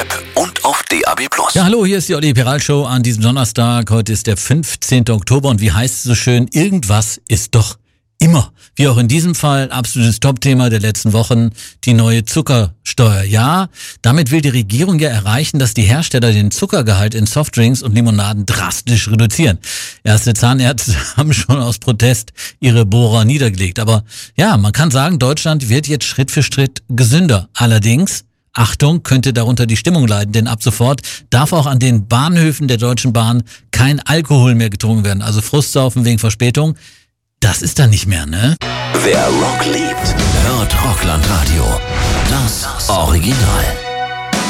Web und auf DAB+. Ja, hallo, hier ist die Olli Peral Show an diesem Donnerstag. Heute ist der 15. Oktober und wie heißt es so schön, irgendwas ist doch immer. Wie auch in diesem Fall, absolutes Topthema der letzten Wochen, die neue Zuckersteuer. Ja, damit will die Regierung ja erreichen, dass die Hersteller den Zuckergehalt in Softdrinks und Limonaden drastisch reduzieren. Erste Zahnärzte haben schon aus Protest ihre Bohrer niedergelegt. Aber ja, man kann sagen, Deutschland wird jetzt Schritt für Schritt gesünder. Allerdings, Achtung, könnte darunter die Stimmung leiden, denn ab sofort darf auch an den Bahnhöfen der Deutschen Bahn kein Alkohol mehr getrunken werden. Also Frustsaufen wegen Verspätung, das ist dann nicht mehr, ne? Wer Rock liebt, hört Rockland Radio. Das Original.